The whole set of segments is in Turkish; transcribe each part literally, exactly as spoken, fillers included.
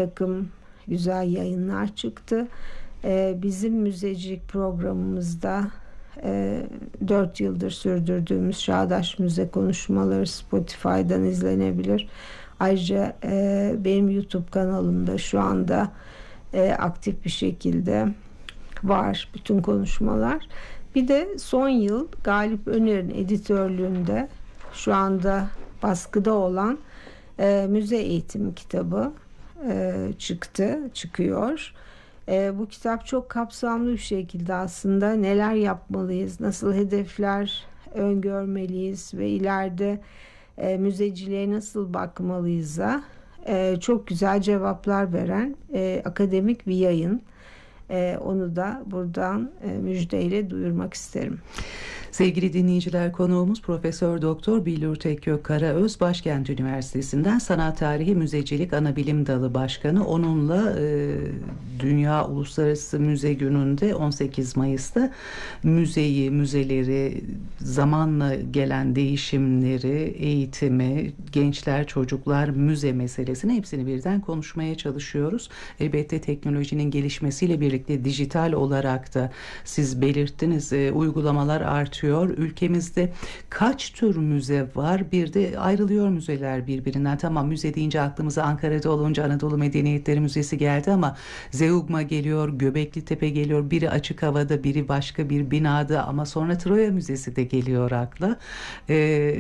takım güzel yayınlar çıktı. E, bizim müzecilik programımızda e, dört yıldır sürdürdüğümüz Çağdaş Müze Konuşmaları Spotify'dan izlenebilir. Ayrıca e, benim YouTube kanalımda şu anda e, aktif bir şekilde var bütün konuşmalar. Bir de son yıl Galip Öner'in editörlüğünde şu anda baskıda olan e, müze eğitimi kitabı e, çıktı, çıkıyor. E, bu kitap çok kapsamlı bir şekilde aslında neler yapmalıyız, nasıl hedefler öngörmeliyiz ve ileride e, müzeciliğe nasıl bakmalıyız'a e, çok güzel cevaplar veren e, akademik bir yayın. E, onu da buradan e, müjdeyle duyurmak isterim. Sevgili dinleyiciler, konuğumuz Profesör Doktor Billur Tekkök Karaöz, Başkent Üniversitesi'nden Sanat Tarihi Müzecilik Anabilim Dalı Başkanı. Onunla e, Dünya Uluslararası Müze Günü'nde on sekiz Mayıs'ta müzeyi, müzeleri, zamanla gelen değişimleri, eğitimi, gençler, çocuklar, müze meselesini hepsini birden konuşmaya çalışıyoruz. Elbette teknolojinin gelişmesiyle birlikte dijital olarak da siz belirttiniz, e, uygulamalar artıyor. Ülkemizde kaç tür müze var? Bir de ayrılıyor müzeler birbirinden. Tamam, müze deyince aklımıza Ankara'da olunca Anadolu Medeniyetleri Müzesi geldi ama Zeugma geliyor, Göbekli Tepe geliyor. Biri açık havada, biri başka bir binada ama sonra Troya Müzesi de geliyor akla. Ee,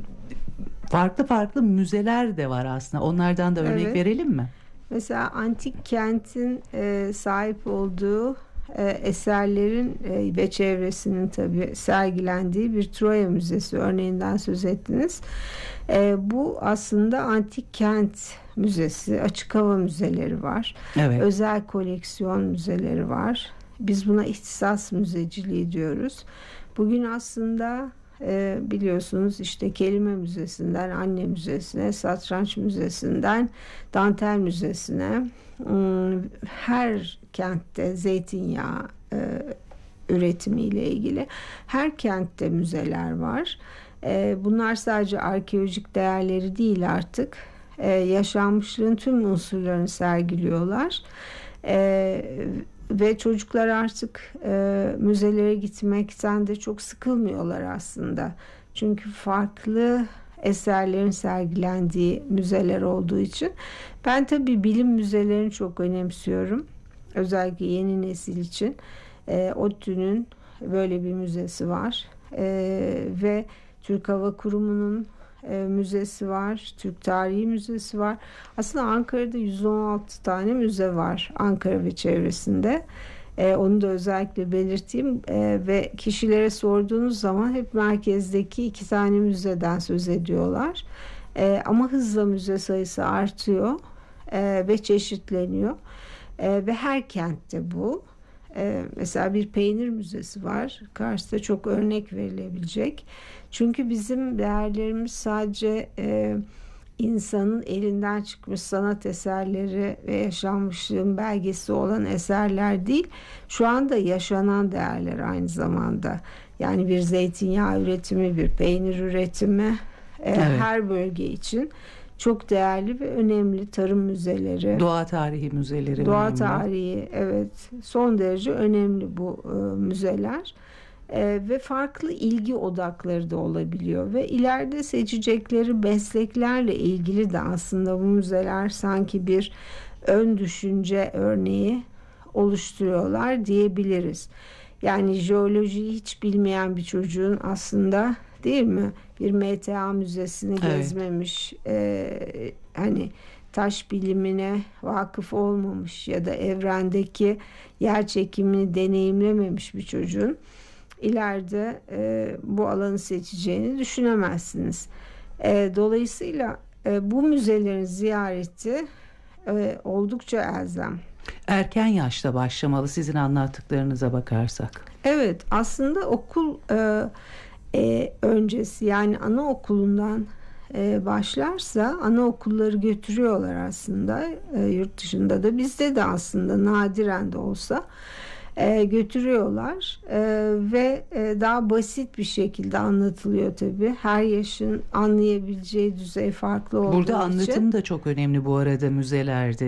farklı farklı müzeler de var aslında. Onlardan da örnek evet. verelim mi? Mesela antik kentin e, sahip olduğu e, eserlerin e, ve çevresinin tabii sergilendiği bir Troya Müzesi örneğinden söz ettiniz. E, bu aslında antik kent müzesi, açık hava müzeleri var. Evet. Özel koleksiyon müzeleri var. Biz buna ihtisas müzeciliği diyoruz. Bugün aslında e, biliyorsunuz işte kelime müzesinden anne müzesine, satranç müzesinden dantel müzesine, her kentte zeytinyağı e, üretimiyle ilgili her kentte müzeler var. E, bunlar sadece arkeolojik değerleri değil, artık e, yaşanmışlığın tüm unsurlarını sergiliyorlar. E, ve çocuklar artık e, müzelere gitmekten de çok sıkılmıyorlar aslında. Çünkü farklı eserlerin sergilendiği müzeler olduğu için. Ben tabii bilim müzelerini çok önemsiyorum. Özellikle yeni nesil için. E, ODTÜ'nün böyle bir müzesi var. E, ve Türk Hava Kurumu'nun e, müzesi var. Türk Tarihi Müzesi var. Aslında Ankara'da yüz on altı tane müze var. Ankara ve çevresinde. Ee, onu da özellikle belirteyim ee, ve kişilere sorduğunuz zaman hep merkezdeki iki tane müzeden söz ediyorlar. Ee, ama hızla müze sayısı artıyor ee, ve çeşitleniyor ee, ve her kentte bu. Ee, mesela bir peynir müzesi var. Kars'ta çok örnek verilebilecek. Çünkü bizim değerlerimiz sadece e, insanın elinden çıkmış sanat eserleri ve yaşanmışlığın belgesi olan eserler değil, şu anda yaşanan değerler aynı zamanda. Yani bir zeytinyağı üretimi, bir peynir üretimi, evet. Her bölge için çok değerli ve önemli. Tarım müzeleri, doğa tarihi müzeleri, doğa önemli. tarihi, evet, son derece önemli bu e, müzeler. Ee, ve farklı ilgi odakları da olabiliyor ve ileride seçecekleri mesleklerle ilgili de aslında bu müzeler sanki bir ön düşünce örneği oluşturuyorlar diyebiliriz. Yani jeolojiyi hiç bilmeyen bir çocuğun aslında, değil mi, bir M T A müzesini evet. gezmemiş, e, hani taş bilimine vakıf olmamış ya da evrendeki yer çekimini deneyimlememiş bir çocuğun ileride e, bu alanı seçeceğini düşünemezsiniz. E, dolayısıyla e, bu müzelerin ziyareti e, oldukça elzem. Erken yaşta başlamalı sizin anlattıklarınıza bakarsak. Evet, aslında okul e, e, öncesi, yani anaokulundan e, başlarsa anaokulları götürüyorlar aslında e, yurt dışında da, bizde de aslında nadiren de olsa E, götürüyorlar e, ve e, daha basit bir şekilde anlatılıyor tabii. Her yaşın anlayabileceği düzey farklı olduğu Burada için. anlatım da çok önemli bu arada müzelerde.